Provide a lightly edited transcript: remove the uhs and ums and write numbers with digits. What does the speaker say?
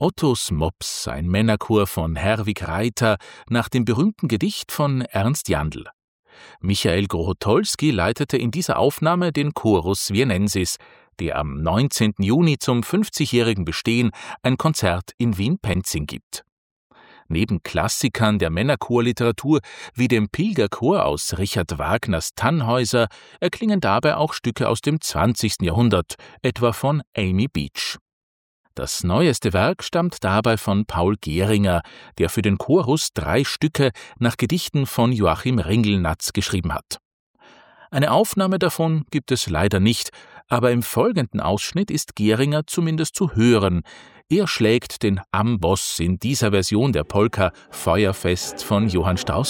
Ottos Mops, ein Männerchor von Herwig Reiter, nach dem berühmten Gedicht von Ernst Jandl. Michael Grotolski leitete in dieser Aufnahme den Chorus Vienensis, der am 19. Juni zum 50-jährigen Bestehen ein Konzert in Wien-Penzing gibt. Neben Klassikern der Männerchorliteratur wie dem Pilgerchor aus Richard Wagners Tannhäuser erklingen dabei auch Stücke aus dem 20. Jahrhundert, etwa von Amy Beach. Das neueste Werk stammt dabei von Paul Gehringer, der für den Chorus 3 Stücke nach Gedichten von Joachim Ringelnatz geschrieben hat. Eine Aufnahme davon gibt es leider nicht, aber im folgenden Ausschnitt ist Gehringer zumindest zu hören. Er schlägt den Amboss in dieser Version der Polka Feuerfest von Johann Strauss